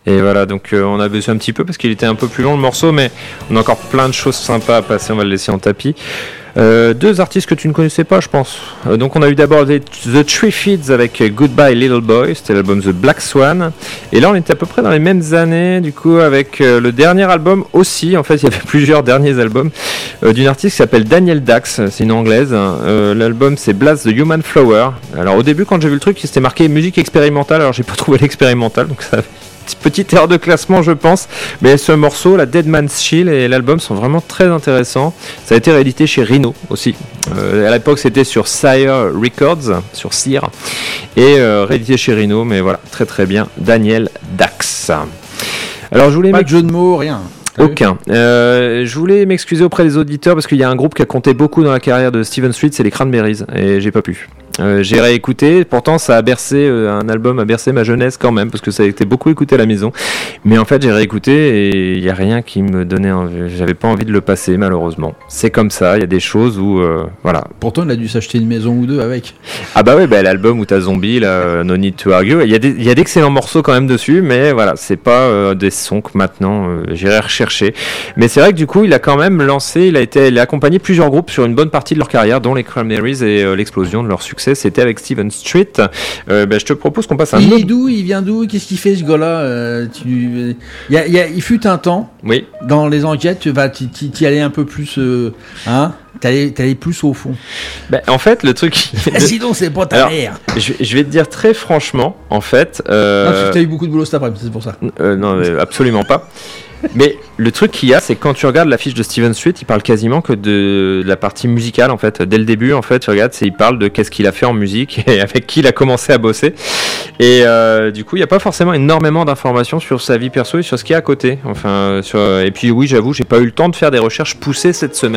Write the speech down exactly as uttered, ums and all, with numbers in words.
Et voilà, donc euh, on a baissé un petit peu parce qu'il était un peu plus long le morceau, mais on a encore plein de choses sympas à passer, on va le laisser en tapis. Euh, deux artistes que tu ne connaissais pas, je pense. Euh, donc on a eu d'abord des, The Triffids avec Goodbye Little Boy, c'était l'album The Black Swan. Et là on était à peu près dans les mêmes années, du coup, avec euh, le dernier album aussi. En fait, il y avait plusieurs derniers albums euh, d'une artiste qui s'appelle Danielle Dax, c'est une anglaise. Euh, l'album c'est Blast the Human Flower. Alors au début, quand j'ai vu le truc, c'était marqué musique expérimentale. Alors j'ai pas trouvé l'expérimental, donc ça. Petite erreur de classement, je pense, mais ce morceau, la Dead Man's Chill et l'album sont vraiment très intéressants. Ça a été réédité chez Rhino aussi. Euh, à l'époque, c'était sur Sire Records, sur Sire, et euh, réédité chez Rhino, mais voilà, très très bien. Danielle Dax. Alors, je voulais pas de jeu de mots, rien. Aucun. Euh, je voulais m'excuser auprès des auditeurs parce qu'il y a un groupe qui a compté beaucoup dans la carrière de Steven Street, c'est les Cranberries, et j'ai pas pu. Euh, j'ai réécouté, pourtant ça a bercé, euh, un album a bercé ma jeunesse quand même, parce que ça a été beaucoup écouté à la maison, mais en fait j'ai réécouté et il n'y a rien qui me donnait envie, j'avais pas envie de le passer malheureusement. C'est comme ça, il y a des choses où, euh, voilà. Pourtant il a dû s'acheter une maison ou deux avec. Ah bah ouais, bah, l'album où t'as Zombie, là, No Need to Argue, il y a des, il y a d'excellents morceaux quand même dessus, mais voilà, c'est pas euh, des sons que maintenant euh, j'irai rechercher. Mais c'est vrai que du coup il a quand même lancé, il a été, il a accompagné plusieurs groupes sur une bonne partie de leur carrière, dont les Cranberries et euh, l'explosion de leur succès. C'était avec Steven Street. Euh, ben, je te propose qu'on passe à un il autre... est d'où, il vient d'où, qu'est-ce qu'il fait ce gars-là euh, tu... il, y a, il, y a, il fut un temps, oui. Dans les enquêtes, tu vas, tu, tu, tu allais un peu plus, euh, hein, t'allais, t'allais plus au fond. Ben, en fait, le truc. Sinon, c'est pas ta Alors, mère. Je, je vais te dire très franchement, en fait. Euh... Non, tu as eu beaucoup de boulot cet après-midi, c'est pour ça. Euh, non, absolument pas. Mais le truc qu'il y a, c'est que quand tu regardes l'affiche de Steven Street, il parle quasiment que de, de la partie musicale en fait. Dès le début, en fait, tu regardes, c'est, il parle de qu'est-ce qu'il a fait en musique et avec qui il a commencé à bosser. Et euh, du coup, il n'y a pas forcément énormément d'informations sur sa vie perso et sur ce qu'il y a à côté. Enfin, sur, et puis oui, j'avoue, j'ai pas eu le temps de faire des recherches poussées cette semaine.